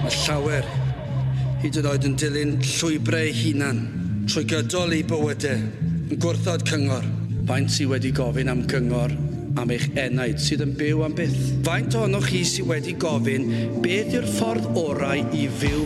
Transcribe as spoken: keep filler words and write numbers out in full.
Mae llawer hyd yn oed yn dilyn llwybrau hunan trwy gydol ei bywydau yn gwrthod cyngor. Faint sydd wedi gofyn am gyngor am eich enaid sydd yn byw am byth? Faint ohonoch chi sydd wedi gofyn beth yw'r ffordd orau i fyw